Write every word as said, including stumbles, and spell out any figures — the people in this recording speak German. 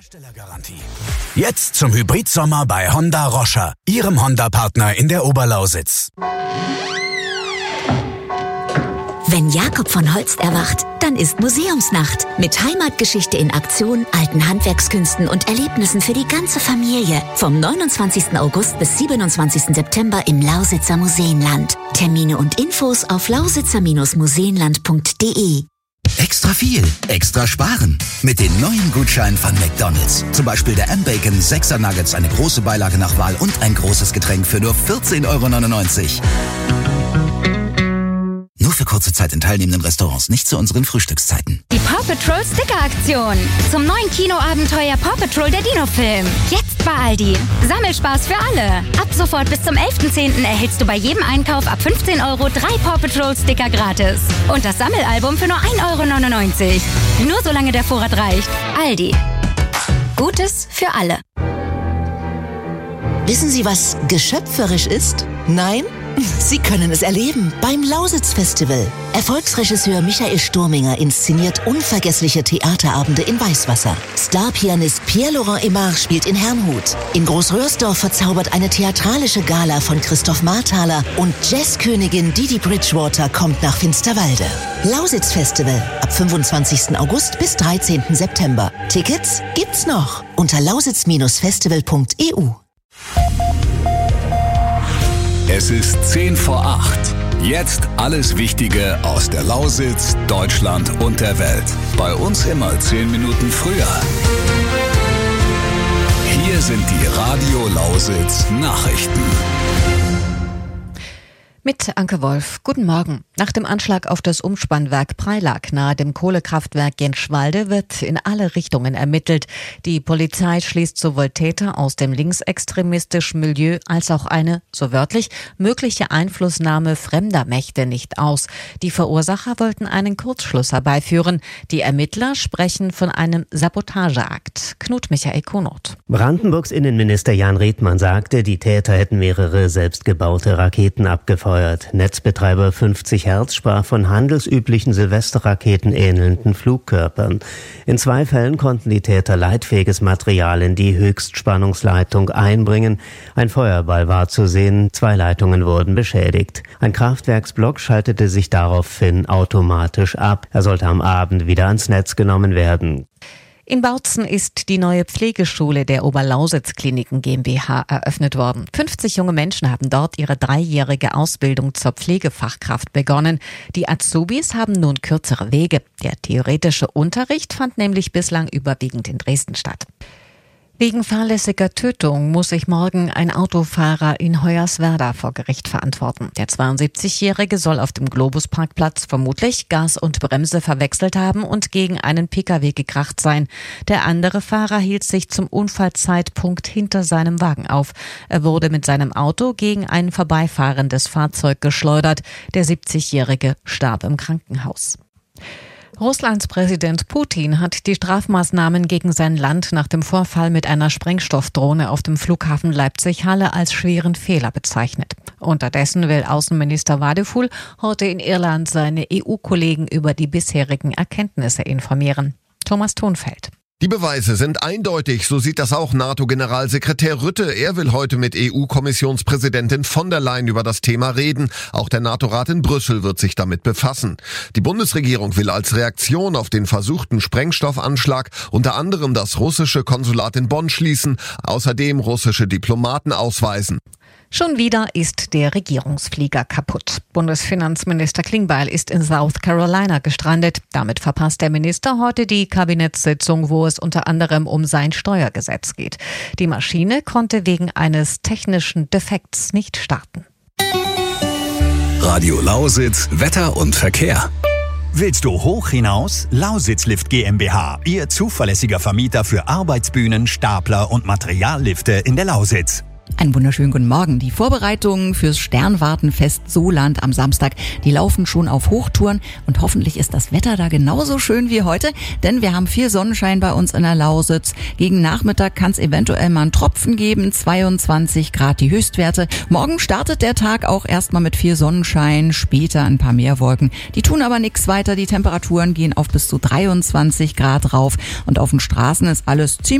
Herstellergarantie. Jetzt zum Hybridsommer bei Honda Roscher, Ihrem Honda-Partner in der Oberlausitz. Wenn Jakob von Holst erwacht, dann ist Museumsnacht. Mit Heimatgeschichte in Aktion, alten Handwerkskünsten und Erlebnissen für die ganze Familie. Vom neunundzwanzigsten August bis siebenundzwanzigsten September im Lausitzer Museenland. Termine und Infos auf lausitzer museenland punkt de. Extra viel, extra sparen. Mit den neuen Gutscheinen von McDonald's. Zum Beispiel der M-Bacon sechser Nuggets, eine große Beilage nach Wahl und ein großes Getränk für nur vierzehn Euro neunundneunzig. Nur für kurze Zeit in teilnehmenden Restaurants, nicht zu unseren Frühstückszeiten. Die Paw Patrol Sticker-Aktion. Zum neuen Kinoabenteuer Paw Patrol, der Dino-Film. Jetzt bei Aldi. Sammelspaß für alle. Ab sofort bis zum elften zehnten erhältst du bei jedem Einkauf ab fünfzehn Euro drei Paw Patrol Sticker gratis. Und das Sammelalbum für nur ein Euro neunundneunzig. Nur solange der Vorrat reicht. Aldi. Gutes für alle. Wissen Sie, was geschöpferisch ist? Nein? Sie können es erleben beim Lausitz-Festival. Erfolgsregisseur Michael Sturminger inszeniert unvergessliche Theaterabende in Weißwasser. Starpianist Pierre-Laurent Aimard spielt in Herrnhut. In Großröhrsdorf verzaubert eine theatralische Gala von Christoph Marthaler und Jazzkönigin Didi Bridgewater kommt nach Finsterwalde. Lausitz-Festival ab fünfundzwanzigsten August bis dreizehnten September. Tickets gibt's noch unter lausitz Festival punkt e u. Es ist zehn vor acht. Jetzt alles Wichtige aus der Lausitz, Deutschland und der Welt. Bei uns immer zehn Minuten früher. Hier sind die Radio Lausitz Nachrichten. Mit Anke Wolf. Guten Morgen. Nach dem Anschlag auf das Umspannwerk Preilag nahe dem Kohlekraftwerk Genschwalde wird in alle Richtungen ermittelt. Die Polizei schließt sowohl Täter aus dem linksextremistischen Milieu als auch eine, so wörtlich, mögliche Einflussnahme fremder Mächte nicht aus. Die Verursacher wollten einen Kurzschluss herbeiführen. Die Ermittler sprechen von einem Sabotageakt. Knut Michael Konot. Brandenburgs Innenminister Jan Riedmann sagte, die Täter hätten mehrere selbstgebaute Raketen abgefeuert. Netzbetreiber fünfzig Hertz sprach von handelsüblichen Silvesterraketen ähnelnden Flugkörpern. In zwei Fällen konnten die Täter leitfähiges Material in die Höchstspannungsleitung einbringen. Ein Feuerball war zu sehen, zwei Leitungen wurden beschädigt. Ein Kraftwerksblock schaltete sich daraufhin automatisch ab. Er sollte am Abend wieder ans Netz genommen werden. In Bautzen ist die neue Pflegeschule der Oberlausitz-Kliniken GmbH eröffnet worden. fünfzig junge Menschen haben dort ihre dreijährige Ausbildung zur Pflegefachkraft begonnen. Die Azubis haben nun kürzere Wege. Der theoretische Unterricht fand nämlich bislang überwiegend in Dresden statt. Wegen fahrlässiger Tötung muss sich morgen ein Autofahrer in Hoyerswerda vor Gericht verantworten. Der zweiundsiebzigjährige soll auf dem Globusparkplatz vermutlich Gas und Bremse verwechselt haben und gegen einen Pkw gekracht sein. Der andere Fahrer hielt sich zum Unfallzeitpunkt hinter seinem Wagen auf. Er wurde mit seinem Auto gegen ein vorbeifahrendes Fahrzeug geschleudert. Der siebzigjährige starb im Krankenhaus. Russlands Präsident Putin hat die Strafmaßnahmen gegen sein Land nach dem Vorfall mit einer Sprengstoffdrohne auf dem Flughafen Leipzig-Halle als schweren Fehler bezeichnet. Unterdessen will Außenminister Vadeful heute in Irland seine E U-Kollegen über die bisherigen Erkenntnisse informieren. Thomas Thunfeld. Die Beweise sind eindeutig, so sieht das auch NATO-Generalsekretär Rutte. Er will heute mit E U-Kommissionspräsidentin von der Leyen über das Thema reden. Auch der NATO-Rat in Brüssel wird sich damit befassen. Die Bundesregierung will als Reaktion auf den versuchten Sprengstoffanschlag unter anderem das russische Konsulat in Bonn schließen, außerdem russische Diplomaten ausweisen. Schon wieder ist der Regierungsflieger kaputt. Bundesfinanzminister Klingbeil ist in South Carolina gestrandet. Damit verpasst der Minister heute die Kabinettssitzung, wo es unter anderem um sein Steuergesetz geht. Die Maschine konnte wegen eines technischen Defekts nicht starten. Radio Lausitz, Wetter und Verkehr. Willst du hoch hinaus? Lausitzlift GmbH, Ihr zuverlässiger Vermieter für Arbeitsbühnen, Stapler und Materiallifte in der Lausitz. Einen wunderschönen guten Morgen. Die Vorbereitungen fürs Sternwartenfest Soland am Samstag, die laufen schon auf Hochtouren und hoffentlich ist das Wetter da genauso schön wie heute, denn wir haben viel Sonnenschein bei uns in der Lausitz. Gegen Nachmittag kann es eventuell mal einen Tropfen geben, zweiundzwanzig Grad die Höchstwerte. Morgen startet der Tag auch erstmal mit viel Sonnenschein, später ein paar mehr Wolken. Die tun aber nichts weiter, die Temperaturen gehen auf bis zu dreiundzwanzig Grad rauf und auf den Straßen ist alles ziemlich